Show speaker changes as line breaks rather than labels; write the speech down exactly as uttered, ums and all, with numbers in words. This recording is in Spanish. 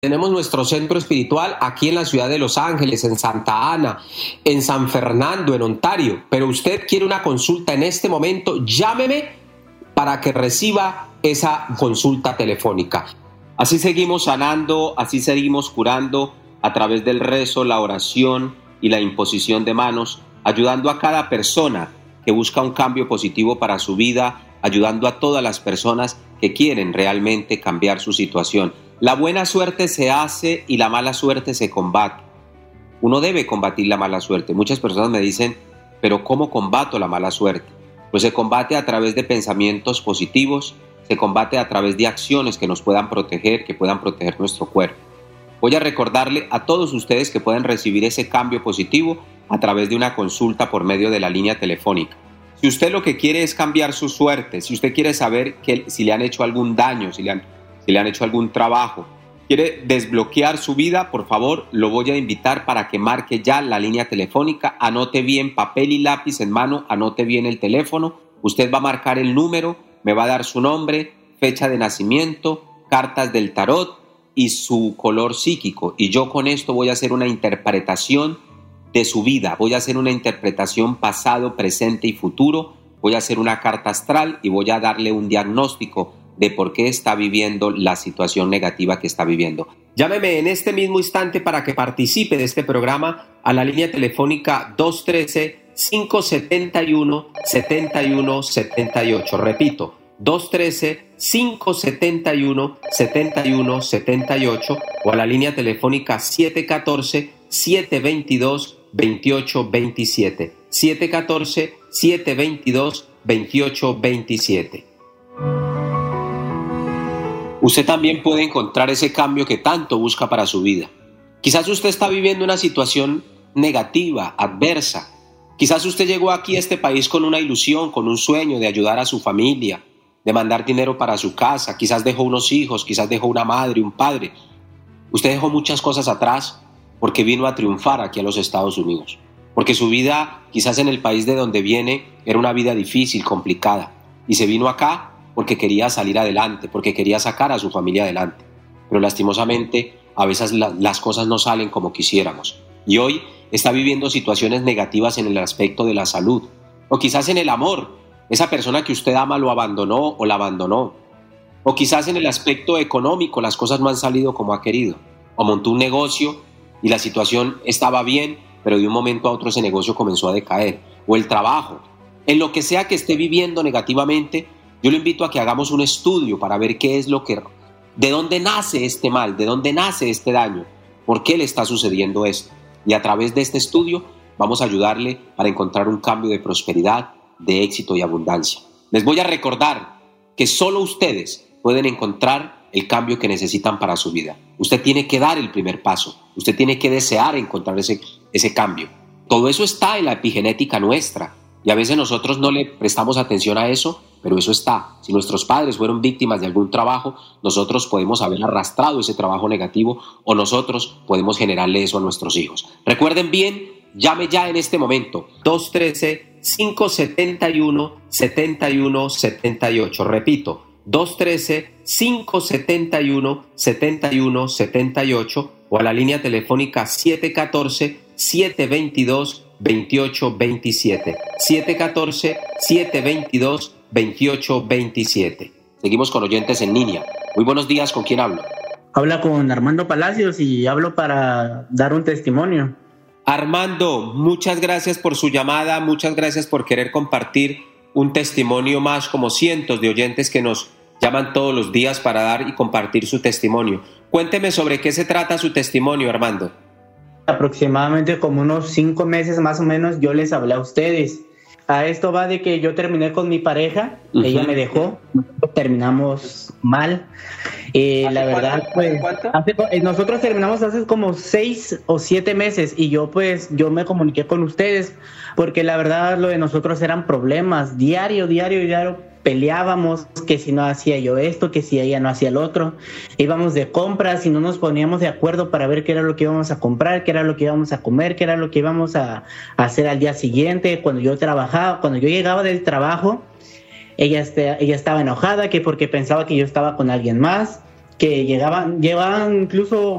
Tenemos nuestro centro espiritual aquí en la ciudad de Los Ángeles, en Santa Ana, en San Fernando, en Ontario. Pero usted quiere una consulta en este momento, llámeme para que reciba esa consulta telefónica. Así seguimos sanando, así seguimos curando a través del rezo, la oración y la imposición de manos, ayudando a cada persona que busca un cambio positivo para su vida, ayudando a todas las personas que quieren realmente cambiar su situación. La buena suerte se hace y la mala suerte se combate. Uno debe combatir la mala suerte. Muchas personas me dicen, pero ¿cómo combato la mala suerte? Pues se combate a través de pensamientos positivos, se combate a través de acciones que nos puedan proteger, que puedan proteger nuestro cuerpo. Voy a recordarle a todos ustedes que pueden recibir ese cambio positivo a través de una consulta por medio de la línea telefónica. Si usted lo que quiere es cambiar su suerte, si usted quiere saber que, si le han hecho algún daño, si le han, si le han hecho algún trabajo, quiere desbloquear su vida, por favor, lo voy a invitar para que marque ya la línea telefónica, anote bien papel y lápiz en mano, anote bien el teléfono, usted va a marcar el número, me va a dar su nombre, fecha de nacimiento, cartas del tarot y su color psíquico, y yo con esto voy a hacer una interpretación de su vida, voy a hacer una interpretación pasado, presente y futuro, voy a hacer una carta astral y voy a darle un diagnóstico de por qué está viviendo la situación negativa que está viviendo. Llámeme en este mismo instante para que participe de este programa a la línea telefónica dos uno tres, cinco siete uno, siete uno siete ocho. Repito, dos uno tres, cinco siete uno, siete uno siete ocho o a la línea telefónica siete uno cuatro, siete dos dos, dos ocho dos siete. siete uno cuatro, siete dos dos, dos ocho dos siete. Usted también puede encontrar ese cambio que tanto busca para su vida. Quizás usted está viviendo una situación negativa, adversa. Quizás usted llegó aquí a este país con una ilusión, con un sueño de ayudar a su familia, de mandar dinero para su casa. Quizás dejó unos hijos, quizás dejó una madre, un padre. Usted dejó muchas cosas atrás porque vino a triunfar aquí a los Estados Unidos. Porque su vida, quizás en el país de donde viene, era una vida difícil, complicada. Y se vino acá porque quería salir adelante, porque quería sacar a su familia adelante. Pero lastimosamente, a veces la, las cosas no salen como quisiéramos. Y hoy está viviendo situaciones negativas en el aspecto de la salud. O quizás en el amor. Esa persona que usted ama lo abandonó o la abandonó. O quizás en el aspecto económico las cosas no han salido como ha querido. O montó un negocio y la situación estaba bien, pero de un momento a otro ese negocio comenzó a decaer. O el trabajo. En lo que sea que esté viviendo negativamente, yo le invito a que hagamos un estudio para ver qué es lo que, de dónde nace este mal, de dónde nace este daño, por qué le está sucediendo esto. Y a través de este estudio vamos a ayudarle para encontrar un cambio de prosperidad, de éxito y abundancia. Les voy a recordar que solo ustedes pueden encontrar el cambio que necesitan para su vida. Usted tiene que dar el primer paso, usted tiene que desear encontrar ese, ese cambio. Todo eso está en la epigenética nuestra y a veces nosotros no le prestamos atención a eso, pero eso está. Si nuestros padres fueron víctimas de algún trabajo, nosotros podemos haber arrastrado ese trabajo negativo o nosotros podemos generarle eso a nuestros hijos. Recuerden bien, llame ya en este momento, dos uno tres, cinco siete uno, siete uno siete ocho. Repito, dos uno tres, cinco siete uno, siete uno siete ocho o a la línea telefónica siete uno cuatro, siete dos dos, dos ocho dos siete. siete uno cuatro, siete dos dos, dos ocho dos siete. Seguimos con oyentes en línea. Muy buenos días, ¿con quién hablo?
Habla con Armando Palacios y hablo para dar un testimonio.
Armando, muchas gracias por su llamada, muchas gracias por querer compartir un testimonio más, como cientos de oyentes que nos llaman todos los días para dar y compartir su testimonio. Cuénteme sobre qué se trata su testimonio, Armando.
Aproximadamente como unos cinco meses más o menos yo les hablé a ustedes. A esto va de que yo terminé con mi pareja, uh-huh. Ella me dejó, terminamos mal. Eh, la verdad, pues, hace, nosotros terminamos hace como seis o siete meses y yo pues, yo me comuniqué con ustedes porque la verdad lo de nosotros eran problemas, diario, diario, diario. Peleábamos, que si no hacía yo esto, que si ella no hacía el otro. Íbamos de compras y no nos poníamos de acuerdo para ver qué era lo que íbamos a comprar, qué era lo que íbamos a comer, qué era lo que íbamos a, a hacer al día siguiente. Cuando yo trabajaba, cuando yo llegaba del trabajo, ella, este, ella estaba enojada que porque pensaba que yo estaba con alguien más, que llegaban, llevaban incluso